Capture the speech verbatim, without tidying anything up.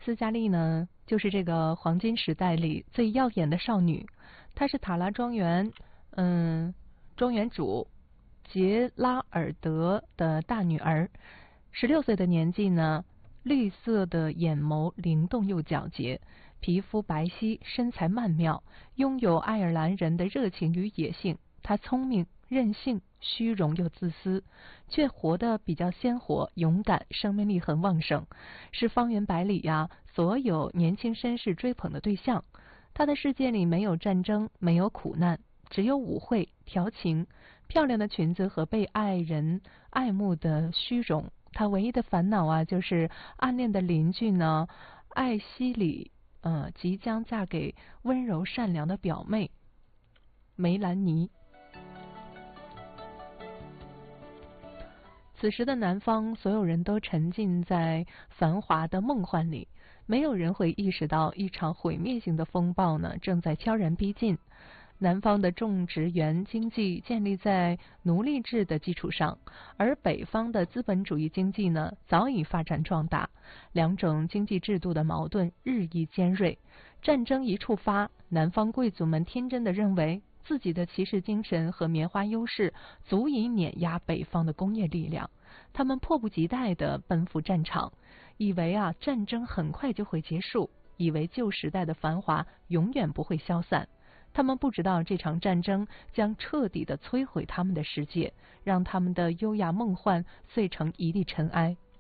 斯嘉丽呢，就是这个黄金时代里最耀眼的少女。她是塔拉庄园，嗯，庄园主杰拉尔德的大女儿。十六岁的年纪呢，绿色的眼眸灵动又皎洁，皮肤白皙，身材曼妙，拥有爱尔兰人的热情与野性。她聪明、任性、虚荣又自私，却活得比较鲜活、勇敢，生命力很旺盛，是方圆百里呀所有年轻绅士追捧的对象。他的世界里没有战争，没有苦难，只有舞会、调情、漂亮的裙子和被爱人爱慕的虚荣。他唯一的烦恼啊，就是暗恋的邻居呢，艾希里，呃，即将嫁给温柔善良的表妹梅兰妮。此时的南方，所有人都沉浸在繁华的梦幻里，没有人会意识到一场毁灭性的风暴呢正在悄然逼近。南方的种植园经济建立在奴隶制的基础上，而北方的资本主义经济呢早已发展壮大，两种经济制度的矛盾日益尖锐。战争一触发，南方贵族们天真地认为自己的骑士精神和棉花优势足以碾压北方的工业力量，他们迫不及待地奔赴战场，以为啊战争很快就会结束，以为旧时代的繁华永远不会消散。他们不知道这场战争将彻底地摧毁他们的世界，让他们的优雅梦幻碎成一地尘埃。